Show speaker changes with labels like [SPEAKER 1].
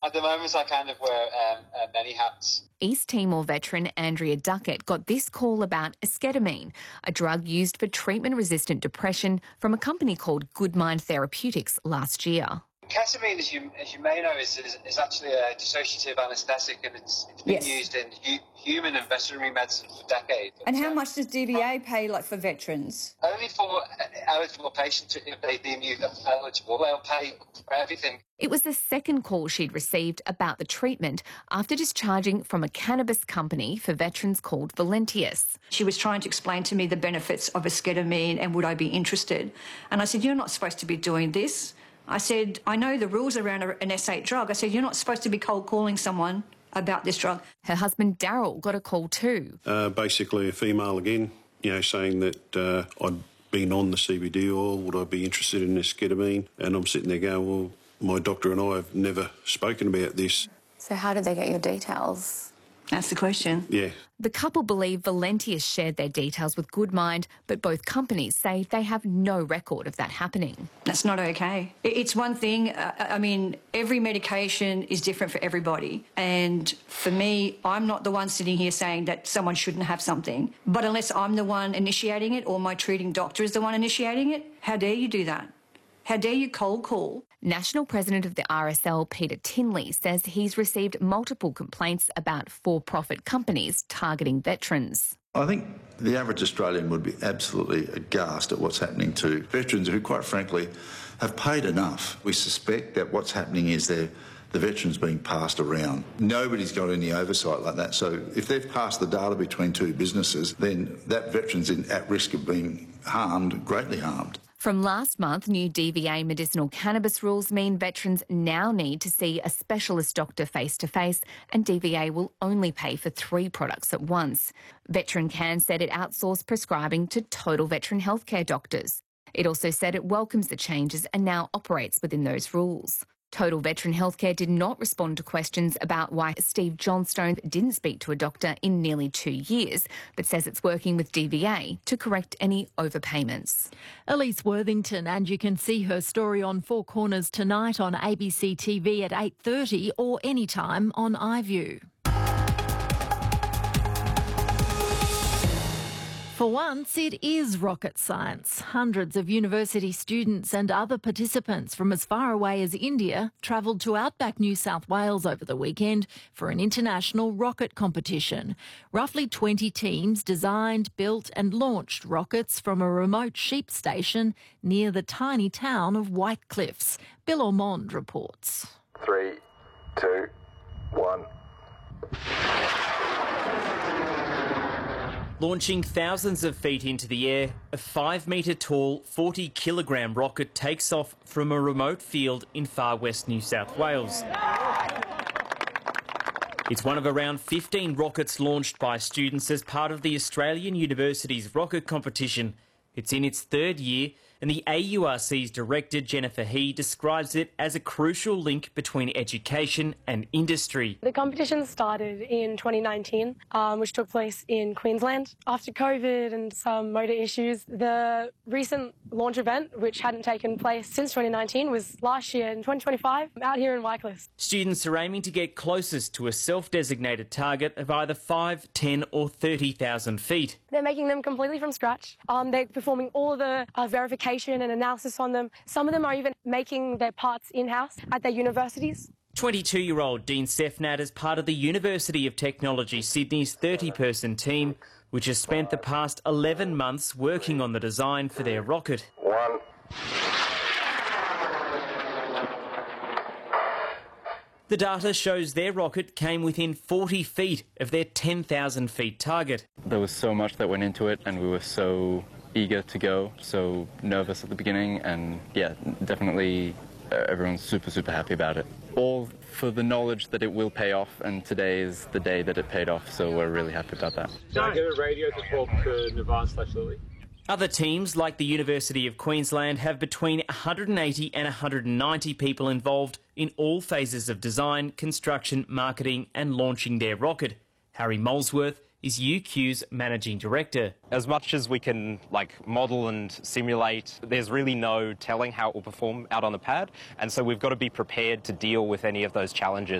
[SPEAKER 1] At the moment, I kind of wear many hats.
[SPEAKER 2] East Timor veteran Andrea Duckett got this call about esketamine, a drug used for treatment-resistant depression from a company called Goodmind Therapeutics last year.
[SPEAKER 1] Ketamine, as you may know, is actually a dissociative anaesthetic, and it's been used in human and veterinary medicine for decades.
[SPEAKER 3] And how much does DVA pay, for veterans?
[SPEAKER 1] Only for eligible patients, if they deem you eligible, they'll pay for everything.
[SPEAKER 2] It was the second call she'd received about the treatment after discharging from a cannabis company for veterans called Valentius.
[SPEAKER 3] She was trying to explain to me the benefits of esketamine and would I be interested. And I said, you're not supposed to be doing this. I said, I know the rules around an S8 drug. I said, you're not supposed to be cold calling someone about this drug.
[SPEAKER 2] Her husband Daryl got a call too.
[SPEAKER 4] Basically a female again, saying that I'd been on the CBD oil, would I be interested in esketamine? And I'm sitting there going, well, my doctor and I have never spoken about this.
[SPEAKER 5] So how did they get your details?
[SPEAKER 3] That's the question.
[SPEAKER 4] Yeah.
[SPEAKER 2] The couple believe Valentius shared their details with Goodmind, but both companies say they have no record of that happening.
[SPEAKER 3] That's not okay. It's one thing, every medication is different for everybody. And for me, I'm not the one sitting here saying that someone shouldn't have something. But unless I'm the one initiating it or my treating doctor is the one initiating it, how dare you do that? How dare you cold call?
[SPEAKER 2] National President of the RSL, Peter Tinley, says he's received multiple complaints about for-profit companies targeting veterans.
[SPEAKER 6] I think the average Australian would be absolutely aghast at what's happening to veterans who, quite frankly, have paid enough. We suspect that what's happening is the veterans being passed around. Nobody's got any oversight like that. So if they've passed the data between two businesses, then that veteran's at risk of being harmed, greatly harmed.
[SPEAKER 2] From last month, new DVA medicinal cannabis rules mean veterans now need to see a specialist doctor face-to-face, and DVA will only pay for 3 products at once. Veteran Can said it outsourced prescribing to Total Veteran Healthcare doctors. It also said it welcomes the changes and now operates within those rules. Total Veteran Healthcare did not respond to questions about why Steve Johnstone didn't speak to a doctor in nearly 2 years, but says it's working with DVA to correct any overpayments.
[SPEAKER 7] Elise Worthington, and you can see her story on Four Corners tonight on ABC TV at 8:30 or anytime on iView. For once, it is rocket science. Hundreds of university students and other participants from as far away as India travelled to outback New South Wales over the weekend for an international rocket competition. Roughly 20 teams designed, built and launched rockets from a remote sheep station near the tiny town of White Cliffs. Bill Ormond reports.
[SPEAKER 8] 3, 2, 1...
[SPEAKER 9] Launching thousands of feet into the air, a 5-metre-tall, 40-kilogram rocket takes off from a remote field in far west New South Wales. It's one of around 15 rockets launched by students as part of the Australian University's rocket competition. It's in its 3rd year, and the AURC's director, Jennifer He, describes it as a crucial link between education and industry.
[SPEAKER 10] The competition started in 2019, which took place in Queensland. After COVID and some motor issues, the recent launch event, which hadn't taken place since 2019, was last year in 2025, out here in White Cliffs.
[SPEAKER 9] Students are aiming to get closest to a self-designated target of either 5, 10 or 30,000 feet.
[SPEAKER 10] They're making them completely from scratch. They're performing all the verification and analysis on them. Some of them are even making their parts in-house at their universities.
[SPEAKER 9] 22-year-old Dean Sefnat is part of the University of Technology Sydney's 30-person team, which has spent the past 11 months working on the design for their rocket.
[SPEAKER 8] 1.
[SPEAKER 9] The data shows their rocket came within 40 feet of their 10,000 feet target.
[SPEAKER 11] There was so much that went into it, and we were so eager to go, so nervous at the beginning, and yeah, definitely everyone's super happy about it. All for the knowledge that it will pay off, and today is the day that it paid off, so we're really happy about that.
[SPEAKER 12] Can I give a radio to talk to Navan/Lily?
[SPEAKER 9] Other teams, like the University of Queensland, have between 180 and 190 people involved in all phases of design, construction, marketing and launching their rocket. Harry Molesworth is UQ's managing director.
[SPEAKER 13] As much as we can model and simulate, there's really no telling how it will perform out on the pad, and so we've got to be prepared to deal with any of those challenges.